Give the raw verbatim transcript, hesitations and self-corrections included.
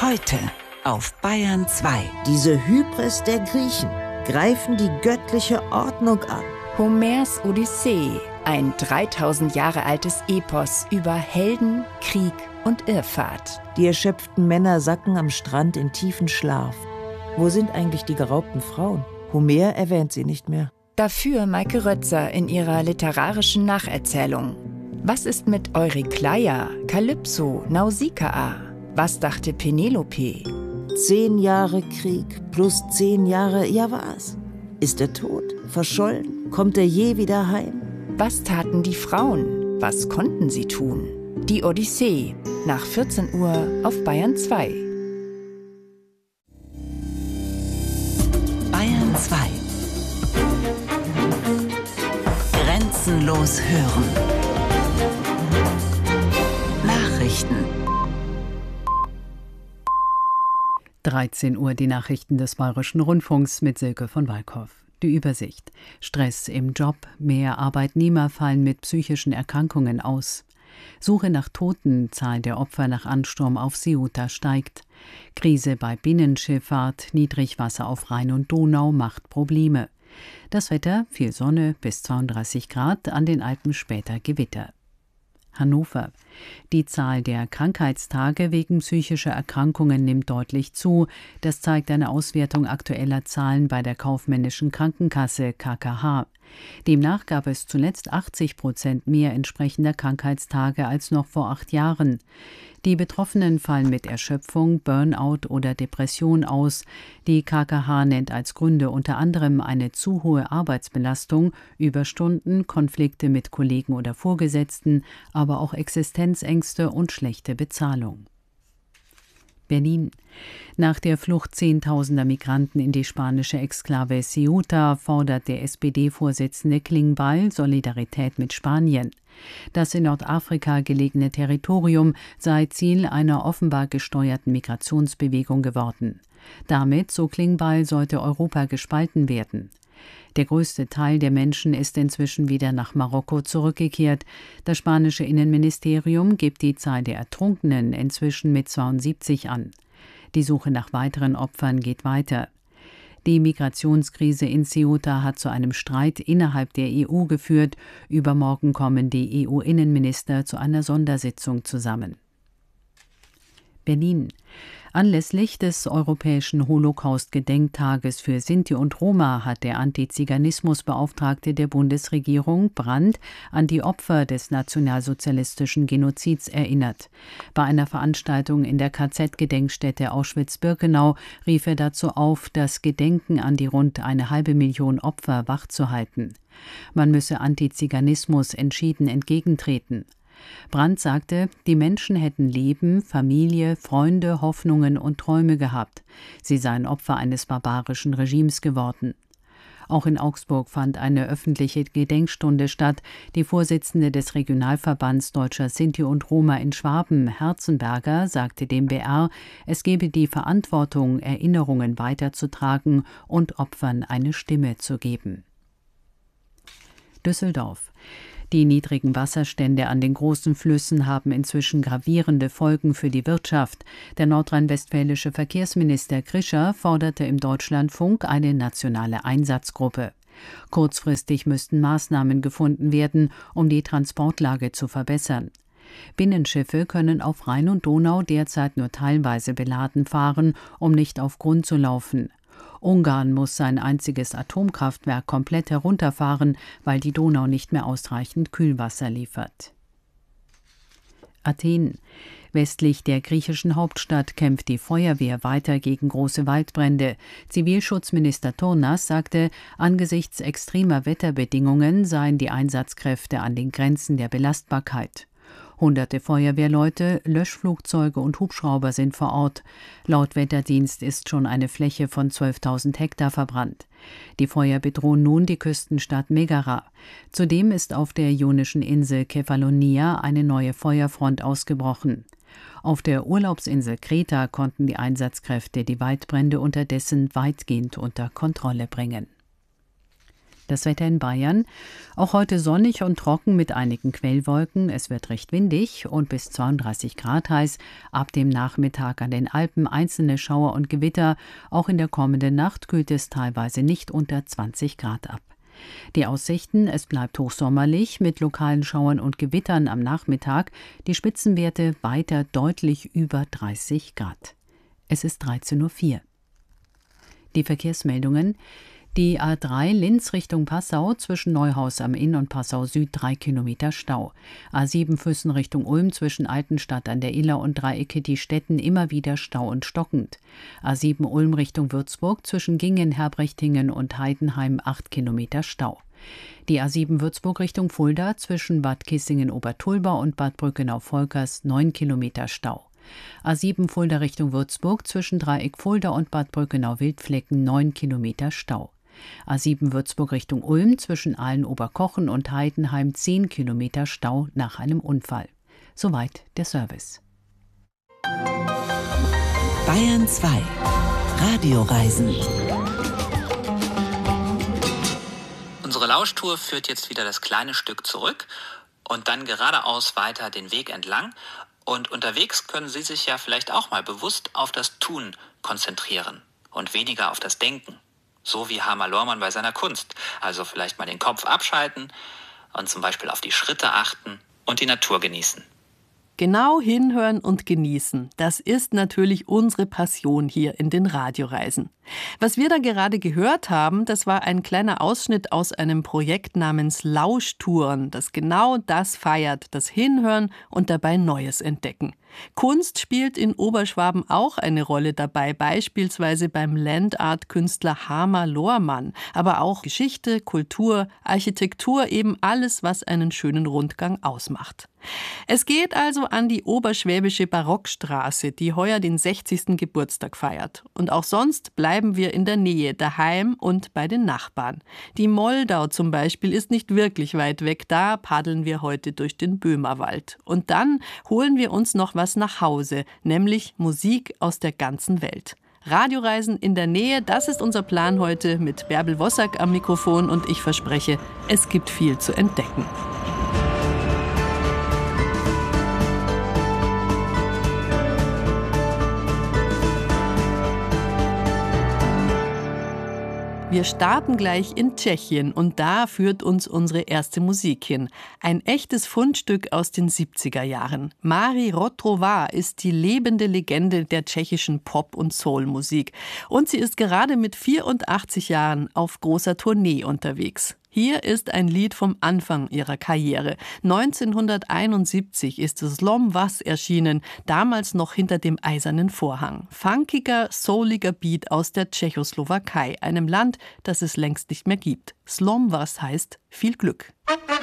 Heute auf Bayern zwei. Diese Hybris der Griechen greifen die göttliche Ordnung an. Homers Odyssee, ein dreitausend Jahre altes Epos über Helden, Krieg und Irrfahrt. Die erschöpften Männer sacken am Strand in tiefen Schlaf. Wo sind eigentlich die geraubten Frauen? Homer erwähnt sie nicht mehr. Dafür Maike Rötzer in ihrer literarischen Nacherzählung. Was ist mit Eurykleia, Kalypso, Nausikaa? Was dachte Penelope? Zehn Jahre Krieg plus zehn Jahre, ja was? Ist er tot? Verschollen? Kommt er je wieder heim? Was taten die Frauen? Was konnten sie tun? Die Odyssee, nach vierzehn Uhr auf Bayern zwei. Bayern zwei. Grenzenlos hören. Nachrichten. dreizehn Uhr die Nachrichten des Bayerischen Rundfunks mit Silke von Walkhoff. Die Übersicht. Stress im Job. Mehr Arbeitnehmer fallen mit psychischen Erkrankungen aus. Suche nach Toten. Zahl der Opfer nach Ansturm auf Ceuta steigt. Krise bei Binnenschifffahrt. Niedrigwasser auf Rhein und Donau macht Probleme. Das Wetter. Viel Sonne bis zweiunddreißig Grad. An den Alpen später Gewitter. Hannover. Die Zahl der Krankheitstage wegen psychischer Erkrankungen nimmt deutlich zu. Das zeigt eine Auswertung aktueller Zahlen bei der kaufmännischen Krankenkasse K K H. Demnach gab es zuletzt achtzig Prozent mehr entsprechender Krankheitstage als noch vor acht Jahren. Die Betroffenen fallen mit Erschöpfung, Burnout oder Depression aus. Die K K H nennt als Gründe unter anderem eine zu hohe Arbeitsbelastung, Überstunden, Konflikte mit Kollegen oder Vorgesetzten, aber auch Existenzängste und schlechte Bezahlung. Berlin. Nach der Flucht zehntausender Migranten in die spanische Exklave Ceuta fordert der S P D-Vorsitzende Klingbeil Solidarität mit Spanien. Das in Nordafrika gelegene Territorium sei Ziel einer offenbar gesteuerten Migrationsbewegung geworden. Damit, so Klingbeil, sollte Europa gespalten werden. Der größte Teil der Menschen ist inzwischen wieder nach Marokko zurückgekehrt. Das spanische Innenministerium gibt die Zahl der Ertrunkenen inzwischen mit zweiundsiebzig an. Die Suche nach weiteren Opfern geht weiter. Die Migrationskrise in Ceuta hat zu einem Streit innerhalb der E U geführt. Übermorgen kommen die E U-Innenminister zu einer Sondersitzung zusammen. Berlin. Anlässlich des Europäischen Holocaust-Gedenktages für Sinti und Roma hat der Antiziganismusbeauftragte der Bundesregierung Brandt an die Opfer des nationalsozialistischen Genozids erinnert. Bei einer Veranstaltung in der K Z-Gedenkstätte Auschwitz-Birkenau rief er dazu auf, das Gedenken an die rund eine halbe Million Opfer wachzuhalten. Man müsse Antiziganismus entschieden entgegentreten. Brandt sagte, die Menschen hätten Leben, Familie, Freunde, Hoffnungen und Träume gehabt. Sie seien Opfer eines barbarischen Regimes geworden. Auch in Augsburg fand eine öffentliche Gedenkstunde statt. Die Vorsitzende des Regionalverbands Deutscher Sinti und Roma in Schwaben, Herzenberger, sagte dem B R, es gebe die Verantwortung, Erinnerungen weiterzutragen und Opfern eine Stimme zu geben. Düsseldorf. Die niedrigen Wasserstände an den großen Flüssen haben inzwischen gravierende Folgen für die Wirtschaft. Der nordrhein-westfälische Verkehrsminister Krischer forderte im Deutschlandfunk eine nationale Einsatzgruppe. Kurzfristig müssten Maßnahmen gefunden werden, um die Transportlage zu verbessern. Binnenschiffe können auf Rhein und Donau derzeit nur teilweise beladen fahren, um nicht auf Grund zu laufen. Ungarn muss sein einziges Atomkraftwerk komplett herunterfahren, weil die Donau nicht mehr ausreichend Kühlwasser liefert. Athen. Westlich der griechischen Hauptstadt kämpft die Feuerwehr weiter gegen große Waldbrände. Zivilschutzminister Tournas sagte, angesichts extremer Wetterbedingungen seien die Einsatzkräfte an den Grenzen der Belastbarkeit. Hunderte Feuerwehrleute, Löschflugzeuge und Hubschrauber sind vor Ort. Laut Wetterdienst ist schon eine Fläche von zwölftausend Hektar verbrannt. Die Feuer bedrohen nun die Küstenstadt Megara. Zudem ist auf der ionischen Insel Kefalonia eine neue Feuerfront ausgebrochen. Auf der Urlaubsinsel Kreta konnten die Einsatzkräfte die Waldbrände unterdessen weitgehend unter Kontrolle bringen. Das Wetter in Bayern. Auch heute sonnig und trocken mit einigen Quellwolken. Es wird recht windig und bis zweiunddreißig Grad heiß. Ab dem Nachmittag an den Alpen einzelne Schauer und Gewitter. Auch in der kommenden Nacht kühlt es teilweise nicht unter zwanzig Grad ab. Die Aussichten: Es bleibt hochsommerlich mit lokalen Schauern und Gewittern am Nachmittag. Die Spitzenwerte weiter deutlich über dreißig Grad. Es ist dreizehn Uhr vier. Die Verkehrsmeldungen. Die A drei Linz Richtung Passau zwischen Neuhaus am Inn und Passau Süd drei Kilometer Stau. A sieben Füssen Richtung Ulm zwischen Altenstadt an der Iller und Dreiecke die Städten immer wieder Stau und stockend. A sieben Ulm Richtung Würzburg zwischen Gingen, Herbrechtinghen und Heidenheim acht Kilometer Stau. Die A sieben Würzburg Richtung Fulda zwischen Bad Kissingen-Obertulba und Bad Brückenau-Volkers neun Kilometer Stau. A sieben Fulda Richtung Würzburg zwischen Dreieck Fulda und Bad Brückenau-Wildflecken neun Kilometer Stau. A sieben Würzburg Richtung Ulm zwischen Aalen-Oberkochen und Heidenheim zehn Kilometer Stau nach einem Unfall. Soweit der Service. Bayern zwei. Radioreisen. Unsere Lauschtour führt jetzt wieder das kleine Stück zurück und dann geradeaus weiter den Weg entlang. Und unterwegs können Sie sich ja vielleicht auch mal bewusst auf das Tun konzentrieren und weniger auf das Denken. So wie Hamar Lohrmann bei seiner Kunst. Also vielleicht mal den Kopf abschalten und zum Beispiel auf die Schritte achten und die Natur genießen. Genau hinhören und genießen, das ist natürlich unsere Passion hier in den Radioreisen. Was wir da gerade gehört haben, das war ein kleiner Ausschnitt aus einem Projekt namens Lauschtouren, das genau das feiert, das Hinhören und dabei Neues entdecken. Kunst spielt in Oberschwaben auch eine Rolle dabei, beispielsweise beim Landart-Künstler Hamar Lohrmann, aber auch Geschichte, Kultur, Architektur, eben alles, was einen schönen Rundgang ausmacht. Es geht also an die Oberschwäbische Barockstraße, die heuer den sechzigsten Geburtstag feiert. Und auch sonst bleiben wir in der Nähe, daheim und bei den Nachbarn. Die Moldau zum Beispiel ist nicht wirklich weit weg, da paddeln wir heute durch den Böhmerwald. Und dann holen wir uns noch was nach Hause, nämlich Musik aus der ganzen Welt. Radioreisen in der Nähe, das ist unser Plan heute mit Bärbel Wossack am Mikrofon und ich verspreche, es gibt viel zu entdecken. Wir starten gleich in Tschechien und da führt uns unsere erste Musik hin. Ein echtes Fundstück aus den siebziger Jahren. Mari Rotrova ist die lebende Legende der tschechischen Pop- und Soul-Musik. Und sie ist gerade mit vierundachtzig Jahren auf großer Tournee unterwegs. Hier ist ein Lied vom Anfang ihrer Karriere. neunzehnhunderteinundsiebzig ist Slom Was erschienen, damals noch hinter dem eisernen Vorhang. Funkiger, souliger Beat aus der Tschechoslowakei, einem Land, das es längst nicht mehr gibt. Slom Was heißt viel Glück.